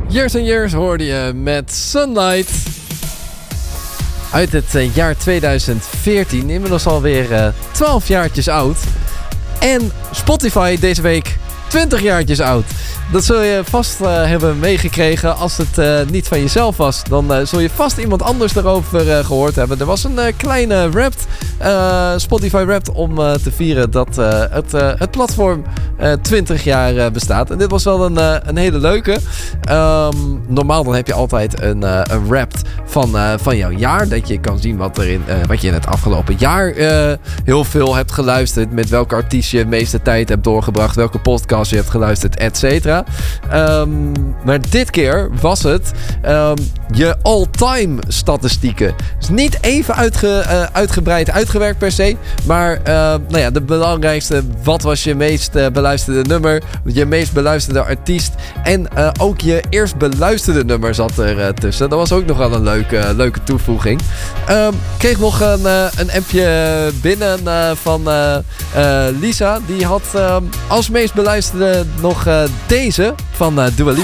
Years and Years hoorde je met Sunlight. Uit het jaar 2014. Inmiddels alweer 12 jaartjes oud. En Spotify deze week 20 jaartjes oud. Dat zul je vast hebben meegekregen. Als het niet van jezelf was, dan zul je vast iemand anders erover gehoord hebben. Er was een kleine Wrapped, Spotify Wrapped, om te vieren dat het platform 20 jaar bestaat. En dit was wel een hele leuke. Normaal dan heb je altijd een Wrapped van jouw jaar. Dat je kan zien wat je in het afgelopen jaar heel veel hebt geluisterd. Met welke artiest je de meeste tijd hebt doorgebracht. Welke podcast je hebt geluisterd, et cetera. Maar dit keer was het je all-time statistieken. Dus niet even uitgebreid uitgewerkt per se. Maar de belangrijkste. Wat was je meest beluisterde nummer? Je meest beluisterde artiest. En ook je eerst beluisterde nummer zat er tussen. Dat was ook nog wel een leuke toevoeging. Kreeg nog een appje binnen van Lisa. Die had als meest beluisterde nog deze van Dua Lipa.